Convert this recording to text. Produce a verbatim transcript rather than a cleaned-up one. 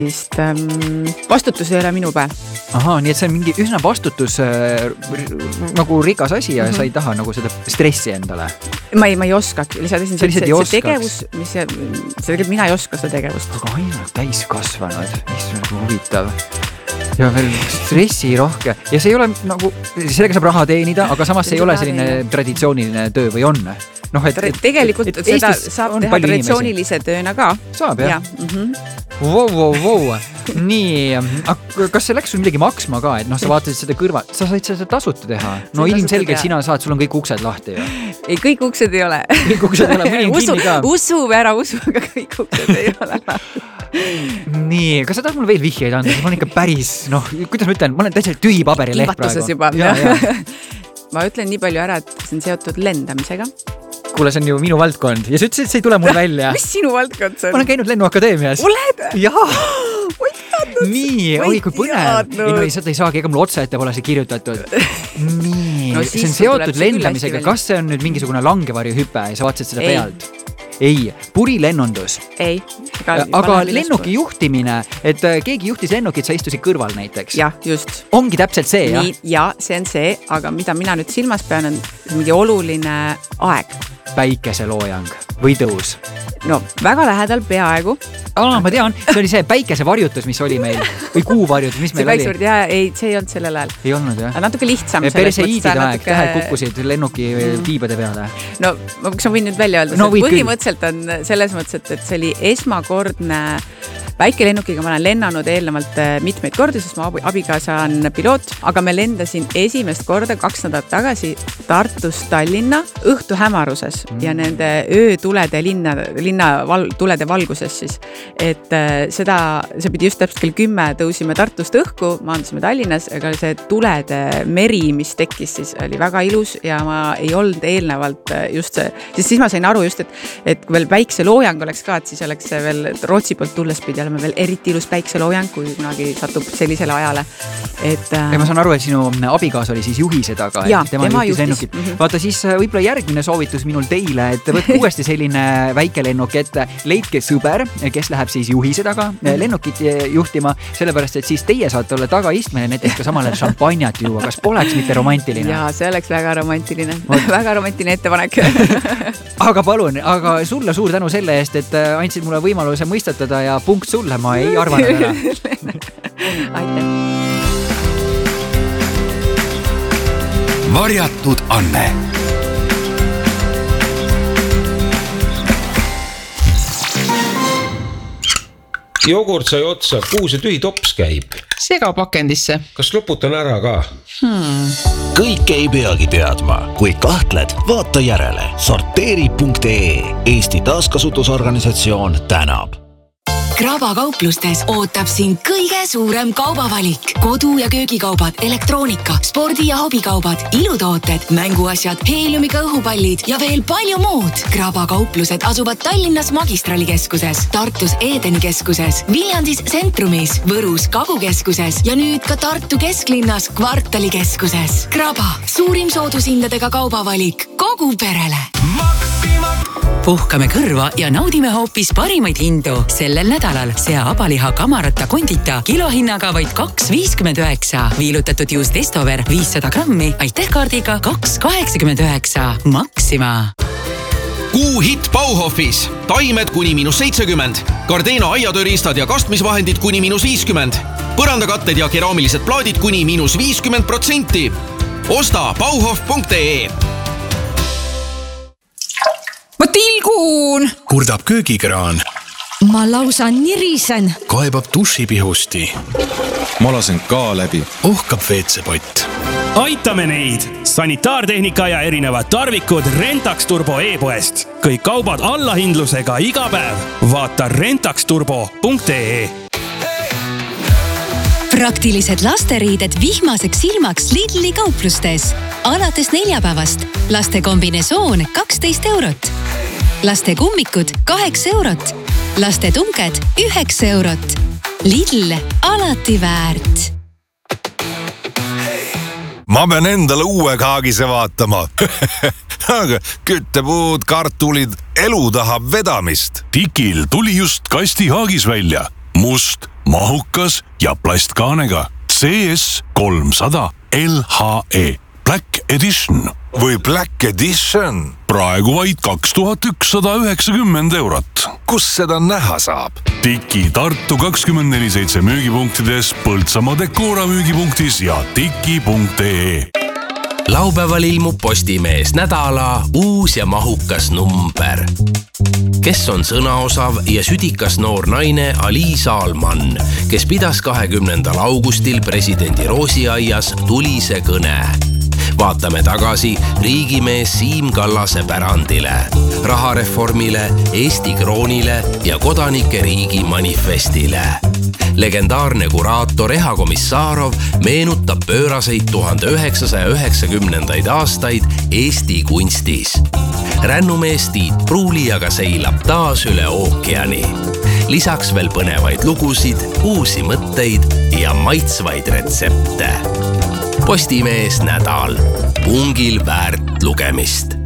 Ähm, vastutus ei ole minu peal. Aha, nii et see on mingi üsna vastutus äh, nagu rikas asi ja mm-hmm. sa ei taha nagu seda stressi endale. Ma ei, ma ei oskagi. Lihtsalt see, see, see, see tegevus, mis see, see tegelikult mina ei oska seda tegevust. Aga ainult täis kasvanud, mis on nagu huvitav. Ja veel stressi rohke. Ja see ei ole nagu, sellega saab raha teenida, aga samas see ei ole selline traditsiooniline töö või on? No, et, et, tegelikult et, et seda saab teha traditsioonilise inimesi. Tööna ka. Saab, jah? Ja, mm-hmm. Vau, vau, vau. Nii, kas see läks sul midagi maksma ka, et noh, sa vaatasid seda kõrva, sa said seda tasuta teha. No ilmselgelt sina saad, sul on kõik uksed lahti. Ja. Ei, kõik uksed ei ole. Kõik uksed ei ole, mõni on usu, kinni ka. Usu või ära usu, aga kõik uksed ei ole lahti. Nii, kas sa tahad mulle veel vihjeid anda? Ma olen ikka päris, noh, kuidas ma ütlen, ma olen täitsa tühi paberi leht praegu. Juba. Ja, ja. Ma ütlen nii palju ära, et see on seotud lendamisega. Kuule, see on ju minu valdkond ja sa ütlesid, et see ei tule mul välja. Mis sinu valdkond see on? Ma olen käinud Lennuakadeemias. Oled? Jaa. Ma ei teadnud. Nii, oi kui põnev. Ei, no ei, seda ei saagi, ega mul otsa ette pole see kirjutatud. Nii, no, see on seotud lendamisega. Kas see on nüüd mingisugune langevarjuhüpe ja sa vaatasid seda ei. Pealt? Ei, purilennundus. Ei. Aga, aga lennuki juhtimine, et keegi juhtis lennukit, sa istusid kõrval näiteks. Jah, just. Ongi täpselt see, jah? Nii, ja see on see, aga mida mina nüüd silmas pean, on mingi oluline aeg. Päikeseloojang või tõus? No, väga lähedal peaaegu. Aa, ma tean, see oli see päikesevarjutus, mis oli meil. Või kuuvarjutus, mis meil oli. See jah, ei, see ei olnud sellel ajal. Ei olnud, jah? Natuke lihtsam. Perseiidide aeg, tähed kukkusid lennuki mm. tiibade peale. No, kas ma võin nüüd välja öelda? No, põhimõtteliselt on selles mõttes, et, et see oli esmakordne väikelennukiga. Ma olen lennanud eelnevalt mitmeid kordi, sest ma abikaasa on piloot, aga me lendasin esimest korda kaks nädalat tagasi Tartust Tallinna õhtu hämaruses mm. ja nende öötulede linna, linna val, tulede valguses siis. Et äh, seda, see pidi just täpselt kell kümme tõusime Tartust õhku, maandusime Tallinnas, aga see tulede meri, mis tekkis siis, oli väga ilus ja ma ei olnud eelnevalt just see, sest siis ma sain aru just, et, et kui veel päikseloojang oleks ka, et siis oleks see veel Rootsi poolt tulles pidi olema veel eriti ilus päikseloojang, kui kunagi satub sellisele ajale. Et, äh... ja ma saan aru, et sinu abikaas oli siis juhise taga, ja, et tema, tema juhtis lennukit. Mm-hmm. Vaata siis võib-olla järgmine soovitus minul teile, et võtke uuesti selline väike lennuk, et leidke sõber, kes läheb siis juhise taga lennukit juhtima, sellepärast, et siis teie saate olla tagaistmene, näiteks ka samale šampanjat juua. Kas poleks mitte romantiline? Jaa, see oleks väga romantiline. Väga romantiline ettepanek. Aga palun, aga sulle suur tänu selle eest, et andsid mulle võimaluse mõistatada ja punkt sulle, ma ei arvanud ära. Aitäh. Varjatud Anne. Jogurt sai otsa, kuhu see tühi tops käib? Sega pakendisse. Kas loputan ära ka? Hmm. Kõik ei peagi teadma. Kui kahtled, vaata järele. sorteeri punkt ee. Eesti taaskasutusorganisatsioon tänab. Kraba kauplustes ootab siin kõige suurem kaubavalik. Kodu- ja köögikaubad, elektroonika, spordi- ja hobikaubad, ilutooted, mänguasjad, heeliumiga õhupallid ja veel palju muud. Kraba kauplused asuvad Tallinnas Magistralikeskuses, Tartus Edeni keskuses, Viljandis Centrumis, Võrus Kagukeskuses ja nüüd ka Tartu kesklinnas Kvartalikeskuses. Kraba, suurim soodushindadega kaubavalik kogu perele. Puhkame kõrva ja naudime hoopis parimaid hindu. Sellel nädalal sea abaliha kamarata kondita kilohinnaga vaid kaks viiskümmend üheksa. Viilutatud juust Estover viissada grammi, aitähkaardiga kaks kaheksakümmend üheksa. Maxima. Kuu hitt Bauhofis. Taimed kuni miinus seitsekümmend. Gardena aiatööriistad ja kastmisvahendid kuni miinus viiskümmend. Põrandakatted ja keraamilised plaadid kuni miinus viiskümmend protsenti. Osta bauhof punkt ee. Ma tilgun! Kurdab köögikraan. Ma lausa nirisen. Kaebab dušipihusti. Ma lasen ka läbi. Ohkab veetsepott. Aitame neid! Sanitaartehnika ja erinevad tarvikud Rentax Turbo e-poest. Kõik kaubad allahindlusega iga päev. Vaata rentax turbo punkt ee. Praktilised lasteriided vihmaseks ilmaks Lidli kauplustes. Alates neljapäevast laste kombinesoon kaksteist eurot. Laste kummikud kaheksa eurot. Laste tunked üheksa eurot. Lidl alati väärt. Ma pean endale uue kaagise vaatama. Aga küttepuud, kartulid, elu tahab vedamist. Tikil tuli just kasti haagis välja. must, mahukas ja plastkaanega. C S kolmsada L H E Black Edition või Black Edition. Praegu vaid kaks tuhat ükssada üheksakümmend eurot. Kus seda näha saab? Tiki Tartu kakskümmend neli seitse müügipunktides, Põltsamaa Decora müügipunktis ja tiki punkt ee. Laupäeval ilmub Postimees nädala uus ja mahukas number. Kes on sõnaosav ja südikas noor naine Ali Saalman, kes pidas kahekümnendal augustil presidendi Roosiaias tulise kõne. Vaatame tagasi riigimees Siim Kallase pärandile, rahareformile, Eesti kroonile ja kodanike riigi manifestile. Legendaarne kuraator Eha Komissarov meenutab pööraseid tuhande üheksasaja üheksakümnendaid aastaid Eesti kunstis. Rännumees Tiit Pruuli aga seilab taas üle ookeani. Lisaks veel põnevaid lugusid, uusi mõtteid ja maitsvaid retsepte. Postimees nädal. Pungil väärt lugemist.